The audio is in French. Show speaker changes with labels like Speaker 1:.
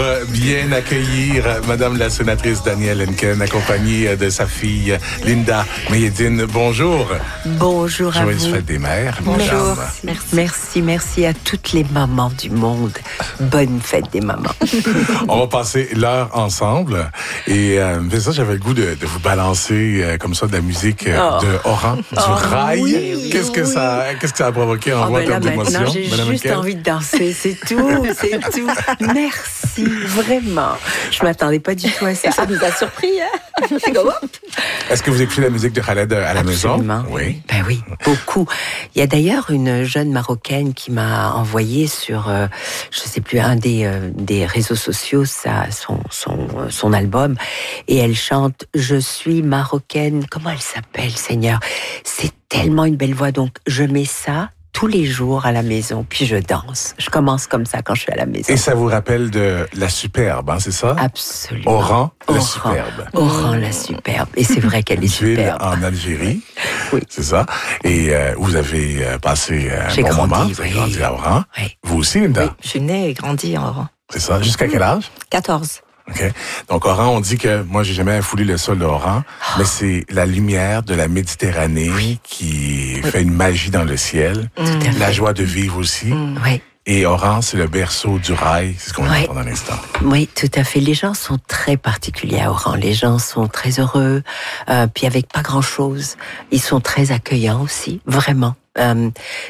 Speaker 1: Bien accueillir Madame la sénatrice Danielle Henken, accompagnée de sa fille Linda Mayedine. Bonjour.
Speaker 2: Bonjour à vous.
Speaker 1: Joyeuse fête des mères.
Speaker 2: Bonjour. Merci à toutes les mamans du monde. Bonne fête des mamans.
Speaker 1: On va passer l'heure ensemble. Et ça, j'avais le goût de vous balancer comme ça de la musique de Oran, du rail.
Speaker 2: Oui,
Speaker 1: qu'est-ce que ça a provoqué en vous en termes d'émotion?
Speaker 2: Maintenant, j'ai juste envie de danser, c'est tout. Merci, vraiment. Je m'attendais pas du tout à ça.
Speaker 3: Ça nous a surpris, hein? C'est comme
Speaker 1: Est-ce que vous écoutez la musique de Khaled à la maison?
Speaker 2: Absolument. Oui. Ben oui, beaucoup. Il y a d'ailleurs une jeune Marocaine qui m'a envoyé sur, je sais plus, un des réseaux sociaux, son album, et elle chante « Je suis marocaine ». Comment elle s'appelle, Seigneur? C'est tellement une belle voix, donc je mets ça tous les jours à la maison, puis je danse. Je commence comme ça quand je suis à la maison.
Speaker 1: Et ça vous rappelle de la superbe, hein, c'est ça?
Speaker 2: Absolument.
Speaker 1: Oran, la superbe.
Speaker 2: Oran, la superbe. Et c'est vrai qu'elle est superbe.
Speaker 1: En Algérie,
Speaker 2: oui.
Speaker 1: C'est ça. Et vous avez passé un bon moment. Vous avez grandi à Oran.
Speaker 2: Oui.
Speaker 1: Vous aussi, Linda?
Speaker 3: Oui, je suis née et grandie en Oran.
Speaker 1: C'est ça. Jusqu'à quel âge?
Speaker 3: 14.
Speaker 1: OK. Donc, Oran, on dit que, moi, j'ai jamais foulé le sol d'Oran, mais c'est la lumière de la Méditerranée qui fait une magie dans le ciel. La joie de vivre aussi.
Speaker 2: Oui.
Speaker 1: Et Oran, c'est le berceau du rail. C'est ce qu'on va entendre dans l'instant.
Speaker 2: Oui, tout à fait. Les gens sont très particuliers à Oran. Les gens sont très heureux, puis avec pas grand-chose. Ils sont très accueillants aussi, vraiment.